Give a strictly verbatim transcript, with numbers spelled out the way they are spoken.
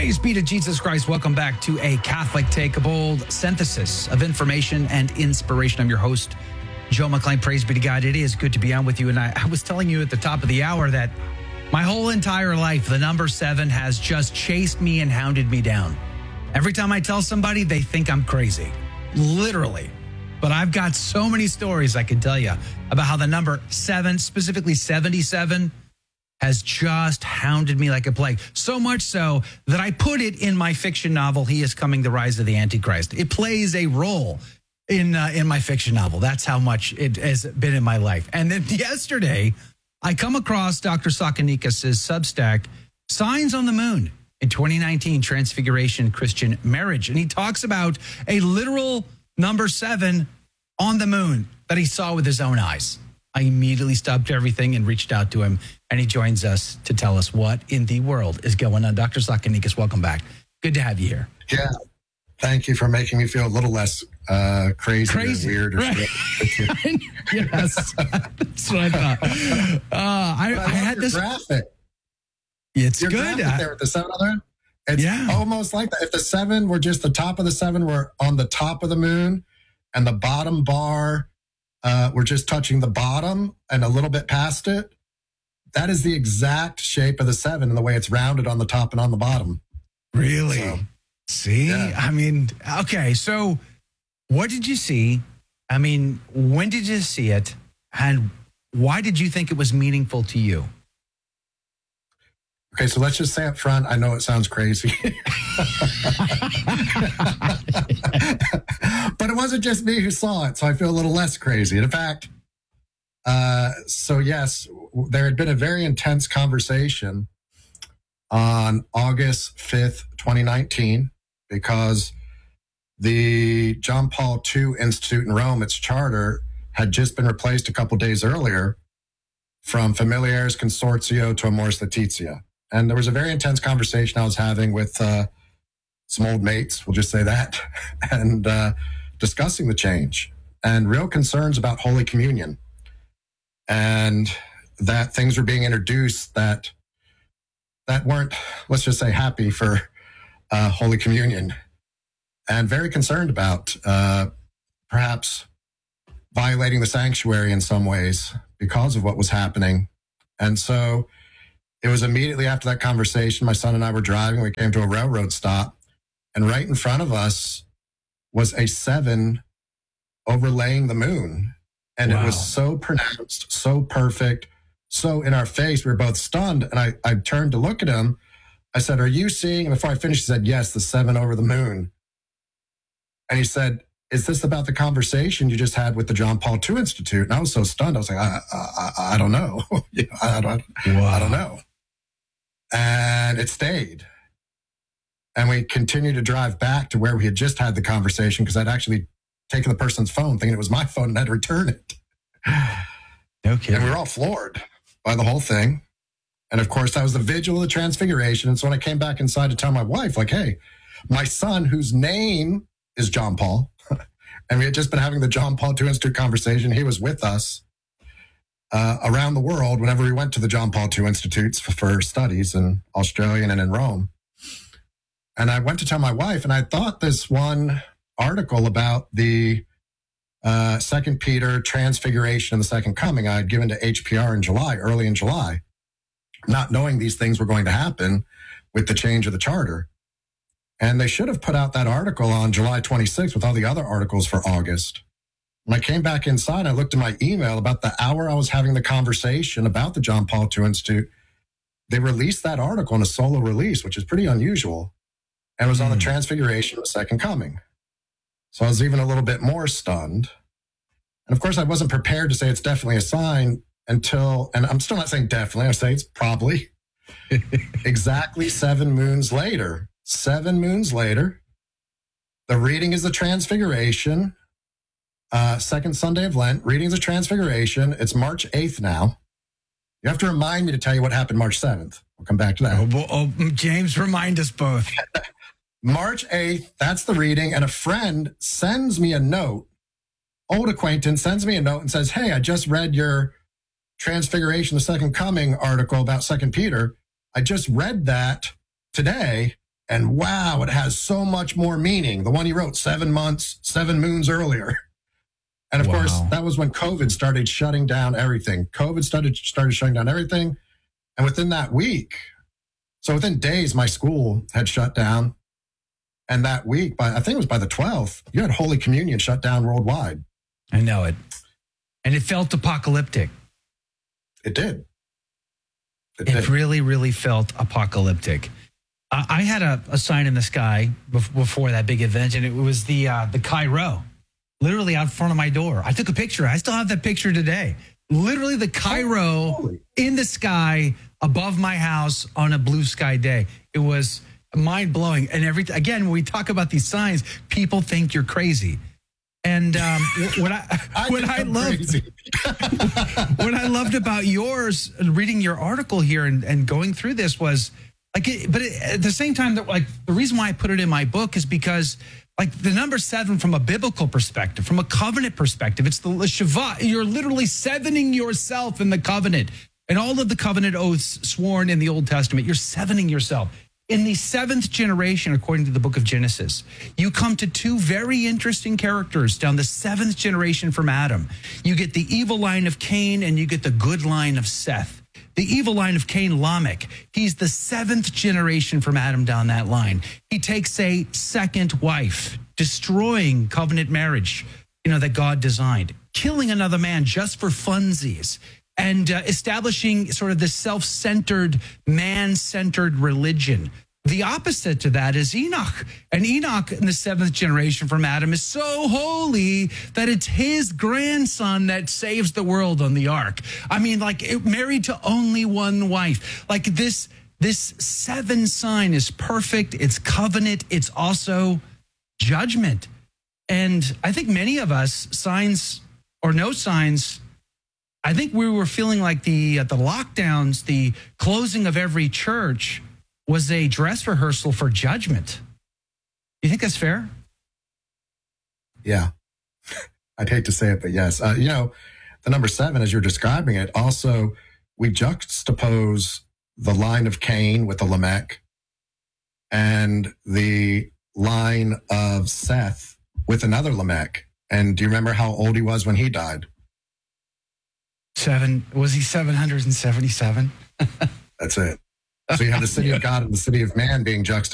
Praise be to Jesus Christ. Welcome back to A Catholic Take, a bold synthesis of information and inspiration. I'm your host, Joe McClain. Praise be to God. It is good to be on with you. And I, I was telling you at the top of the hour that my whole entire life, the number seven has just chased me and hounded me down. Every time I tell somebody, they think I'm crazy. Literally. But I've got so many stories I can tell you about how the number seven, specifically seventy-seven, has just hounded me like a plague. So much so that I put it in my fiction novel, He is Coming, The Rise of the Antichrist. It plays a role in uh, in my fiction novel. That's how much it has been in my life. And then yesterday, I come across Doctor Sakanikis' Substack, Signs on the Moon in twenty nineteen, Transfiguration Christian Marriage. And he talks about a literal number seven on the moon that he saw with his own eyes. I immediately stopped everything and reached out to him, and he joins us to tell us what in the world is going on. Doctor Sakanikis, welcome back. Good to have you here. Yeah. Thank you for making me feel a little less uh, crazy, crazy. or weird. Or right. Yes, that's what I thought. Uh, I, I, I had this graphic. It's your good. Graphic there with the seven on there. It's yeah. almost like that. If the seven were just the top of the seven, were on the top of the moon, and the bottom bar uh, were just touching the bottom and a little bit past it. That is the exact shape of the seven and the way it's rounded on the top and on the bottom. Really? So, see, yeah. I mean, okay. So, what did you see? I mean, when did you see it, and why did you think it was meaningful to you? Okay, so let's just say up front, I know it sounds crazy. But it wasn't just me who saw it, so I feel a little less crazy. And in fact, uh, so yes, there had been a very intense conversation on August fifth, twenty nineteen, because the John Paul the Second Institute in Rome, its charter, had just been replaced a couple days earlier from Familiaris Consortio to Amoris Laetitia. And there was a very intense conversation I was having with uh, some old mates, we'll just say that, and uh, discussing the change and real concerns about Holy Communion, and that things were being introduced that that weren't, let's just say, happy for uh, Holy Communion, and very concerned about uh, perhaps violating the sanctuary in some ways because of what was happening. And so it was immediately after that conversation, my son and I were driving. We came to a railroad stop, and right in front of us was a seven overlaying the moon. And wow. It was so pronounced, so perfect, so in our face. We were both stunned. And I, I turned to look at him. I said, "Are you seeing?" And before I finished, he said, "Yes, the seven over the moon." And he said, "Is this about the conversation you just had with the John Paul the Second Institute?" And I was so stunned. I was like, I, I, I don't know. I, don't, wow. I don't know. And it stayed. And we continued to drive back to where we had just had the conversation, because I'd actually taken the person's phone thinking it was my phone and I'd return it. No kidding. And we were all floored by the whole thing. And of course, that was the vigil of the Transfiguration. And so when I came back inside to tell my wife, like, hey, my son, whose name is John Paul, and we had just been having the John Paul the Second Institute conversation, he was with us uh, around the world whenever we went to the John Paul the Second Institutes for, for studies in Australia and in Rome. And I went to tell my wife, and I thought this one article about the uh, Second Peter Transfiguration and the Second Coming I had given to H P R in July, early in July, not knowing these things were going to happen with the change of the charter. And they should have put out that article on July twenty-sixth with all the other articles for August. When I came back inside, I looked at my email about the hour I was having the conversation about the John Paul the Second Institute. They released that article in a solo release, which is pretty unusual. And it was on the Transfiguration of the Second Coming. So I was even a little bit more stunned. And of course, I wasn't prepared to say it's definitely a sign until, and I'm still not saying definitely, I say it's probably exactly seven moons later. Seven moons later, the reading is the Transfiguration, uh, second Sunday of Lent. Reading is the Transfiguration. It's March eighth now. You have to remind me to tell you what happened March seventh. We'll come back to that. Oh, oh, James, remind us both. March eighth, that's the reading. And a friend sends me a note, old acquaintance sends me a note and says, hey, I just read your Transfiguration, the Second Coming article about Second Peter. I just read that today. And wow, it has so much more meaning. The one he wrote seven months, seven moons earlier. And of wow. course, that was when COVID started shutting down everything. COVID started started shutting down everything. And within that week, so within days, my school had shut down. And that week, by I think it was by the twelfth, you had Holy Communion shut down worldwide. I know it. And it felt apocalyptic. It did. It, it did. really, really felt apocalyptic. Uh, I had a, a sign in the sky before that big event, and it was the uh, the Cairo. Literally out front of my door. I took a picture. I still have that picture today. Literally the Cairo oh, in the sky above my house on a blue sky day. It was mind blowing. And every again, when we talk about these signs, people think you're crazy. And um, what I, I what I loved, what I loved about yours, reading your article here and, and going through this was like, it, but it, at the same time, that like the reason why I put it in my book is because. Like the number seven from a biblical perspective, from a covenant perspective, it's the Shabbat. You're literally sevening yourself in the covenant. And all of the covenant oaths sworn in the Old Testament, you're sevening yourself. In the seventh generation, according to the book of Genesis, you come to two very interesting characters down the seventh generation from Adam. You get the evil line of Cain and you get the good line of Seth. The evil line of Cain, Lamech, he's the seventh generation from Adam down that line. He takes a second wife, destroying covenant marriage, you know, that God designed, killing another man just for funsies, and uh, establishing sort of this self-centered, man-centered religion. The opposite to that is Enoch. And Enoch in the seventh generation from Adam is so holy that it's his grandson that saves the world on the ark. I mean, like it, married to only one wife. Like this, this seven sign is perfect. It's covenant. It's also judgment. And I think many of us, signs or no signs, I think we were feeling like the, uh, the lockdowns, the closing of every church was a dress rehearsal for judgment. You think that's fair? Yeah. I'd hate to say it, but yes. Uh, you know, the number seven, as you're describing it, also, we juxtapose the line of Cain with the Lamech and the line of Seth with another Lamech. And do you remember how old he was when he died? Seven. Was he seven hundred seventy-seven? That's it. So you have the city of God and the city of man being juxtaposed.